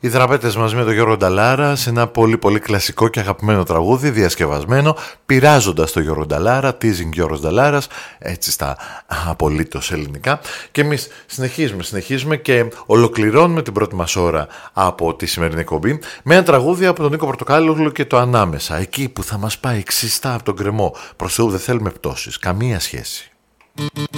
Οι Δραπέτες μαζί με τον Γιώργο Νταλάρα σε ένα πολύ πολύ κλασικό και αγαπημένο τραγούδι, διασκευασμένο, πειράζοντας τον Γιώργο Νταλάρα, teasing Γιώργος Νταλάρας, έτσι στα απολύτως ελληνικά. Και εμείς συνεχίζουμε και ολοκληρώνουμε την πρώτη μας ώρα από τη σημερινή εκπομπή με ένα τραγούδι από τον Νίκο Πορτοκάλογλου και το Ανάμεσα, εκεί που θα μας πάει ξιστά από τον γκρεμό. Προς Θεού δεν θέλουμε πτώσεις, καμία σχέση.